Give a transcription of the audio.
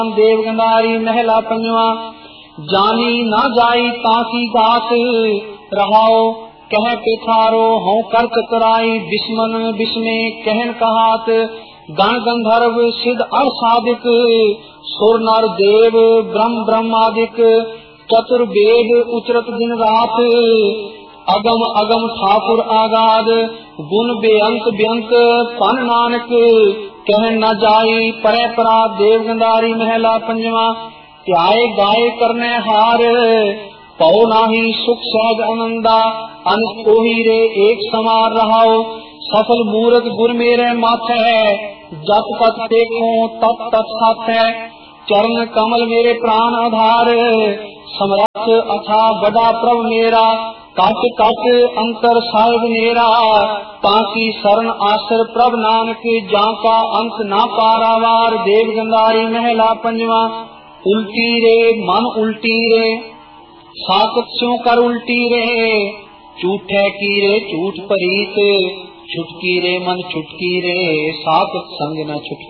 देव गंधारी महला पंजवा। जानी ना जाई ताकी गात रहाओ, कह पेथारो हूँ कर चतुराई, बिस्मन बिस्मे कहन कहात। गण गंधर्व सिद्ध असादिक, सुर नर देव ब्रह्म ब्रह्मादिक। चतुर्वेद उचरत दिन रात, अगम अगम ठाकुर आगाद। गुण बेअंत बेअंत पन नानक, कह न जाई परे परा। देव गंधारी महला पंजवा। त्याय गाय करने हार, पौ नाही सुख सहज आनंदा। अनस कोही रे एक समार रहाओ, सफल मूरत गुर मेरे माथे है। जत तत देखो तत तत साथ है, चरण कमल मेरे प्राण आधार। समरथ अथा बड़ा प्रभ मेरा, कट कट अंतर साहिब मेरा। ताकि शरण आश्र प्रभ नानक, जाका अंत ना पारावार। देव गंधारी महला पंजवा। उल्टी रे मन उल्टी रे, साकत स्यों कर उल्टी रे। झूठे की रे झूठ परीत, छुटकी रे मन छुटकी रे। साकत संग न छुटकी।